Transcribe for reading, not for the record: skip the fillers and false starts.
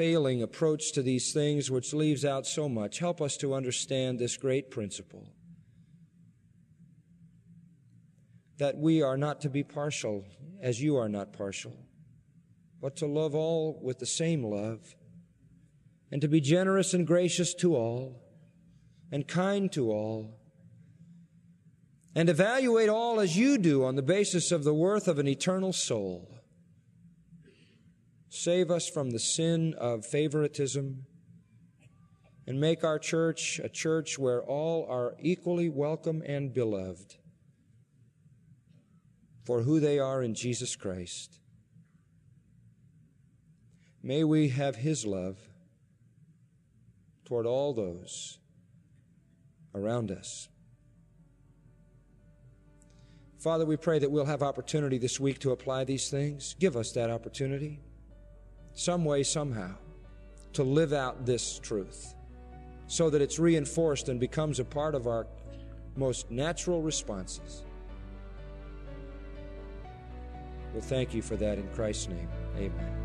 failing approach to these things which leaves out so much. Help us to understand this great principle, that we are not to be partial as you are not partial, but to love all with the same love, and to be generous and gracious to all, and kind to all, and evaluate all as you do on the basis of the worth of an eternal soul. Save us from the sin of favoritism, and make our church a church where all are equally welcome and beloved for who they are in Jesus Christ. May we have His love toward all those around us. Father, we pray that we'll have opportunity this week to apply these things. Give us that opportunity, some way, somehow, to live out this truth so that it's reinforced and becomes a part of our most natural responses. We'll thank you for that in Christ's name. Amen.